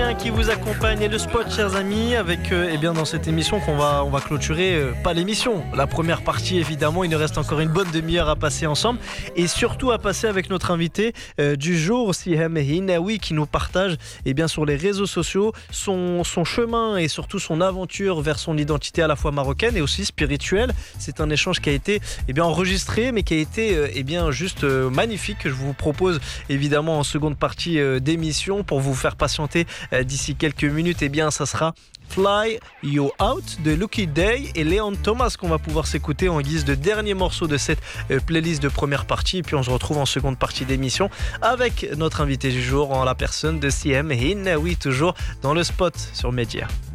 Sébastien qui vous accompagne et le spot, chers amis, avec dans cette émission qu'on va clôturer, pas l'émission, la première partie évidemment. Il nous reste encore une bonne demi-heure à passer ensemble et surtout à passer avec notre invité du jour, Sihem Hinaoui, qui nous partage sur les réseaux sociaux son chemin et surtout son aventure vers son identité à la fois marocaine et aussi spirituelle. C'est un échange qui a été enregistré mais qui a été juste magnifique, que je vous propose évidemment en seconde partie d'émission pour vous faire patienter d'ici quelques minutes. Ça sera Fly You Out de Lucky Day et Léon Thomas qu'on va pouvoir s'écouter en guise de dernier morceau de cette playlist de première partie. Et puis on se retrouve en seconde partie d'émission avec notre invité du jour en la personne de Sihem Hinaoui, toujours dans le spot sur Média.